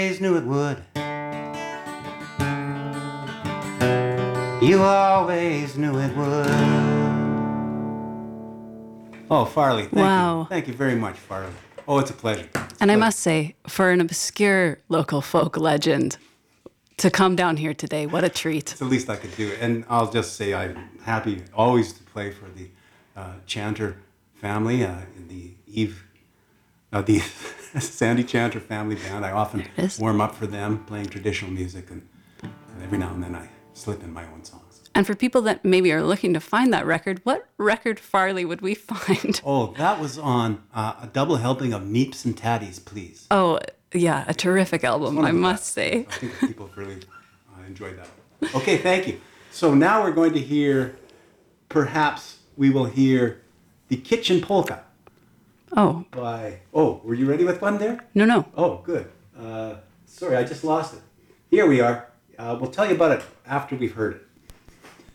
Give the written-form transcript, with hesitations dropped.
always knew it would. You always knew it would. Oh, Farley, thank Wow. you. Thank you very much, Farley. Oh, it's a pleasure. And I must say, for an obscure local folk legend to come down here today, what a treat. It's the least I could do. And I'll just say I'm happy always to play for the Chanter family in the Sandy Chanter family band. I often warm up for them playing traditional music, and every now and then I slip in my own songs. And for people that maybe are looking to find that record, what record, Farley, would we find? Oh, that was on a double helping of Neeps and Tatties, Please. Oh, yeah, a terrific album, I must say. I think people have really enjoyed that. Okay, thank you. So now we're going to hear, perhaps we will hear The Kitchen Polka. Oh. Were you ready with one there? No. Oh, good. Sorry, I just lost it. Here we are. We'll tell you about it after we've heard it.